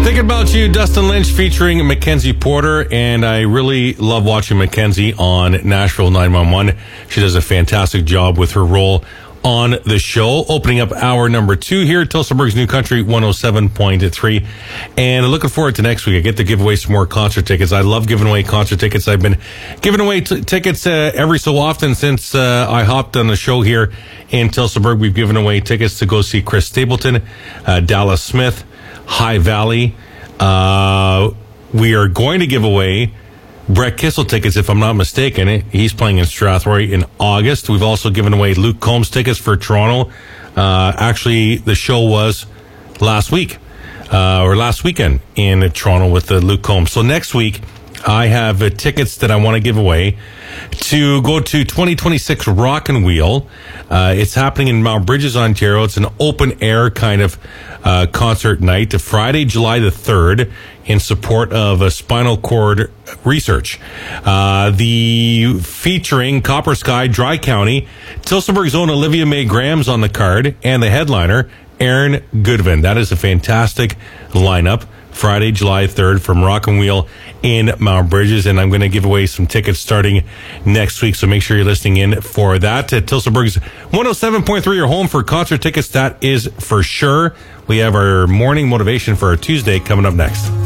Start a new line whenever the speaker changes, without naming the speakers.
Thinking about you, Dustin Lynch featuring Mackenzie Porter, and I really love watching Mackenzie on Nashville 911. She does a fantastic job with her role on the show. Opening up hour number 2 here at Tillsonburg's New Country 107.3. And looking forward to next week. I get to give away some more concert tickets. I love giving away concert tickets. I've been giving away tickets every so often since I hopped on the show here in Tillsonburg. We've given away tickets to go see Chris Stapleton, Dallas Smith, High Valley. We are going to give away Brett Kissel tickets, if I'm not mistaken. He's playing in Strathroy in August. We've also given away Luke Combs tickets for Toronto. Actually, the show was last week, or last weekend in Toronto with Luke Combs. So next week, I have tickets that I want to give away to go to 2026 Rock and Wheel. It's happening in Mount Bridges, Ontario. It's an open air kind of concert night, Friday, July the 3rd, in support of spinal cord research. The featuring Copper Sky, Dry County, Tillsonburg's own Olivia Mae Graham's on the card, and the headliner, Aaron Goodvin. That is a fantastic lineup. Friday, July 3rd from Rock and Wheel in Mount Bridges. And I'm going to give away some tickets starting next week. So make sure you're listening in for that. Tillsonburg's 107.3, your home for concert tickets. That is for sure. We have our morning motivation for our Tuesday coming up next.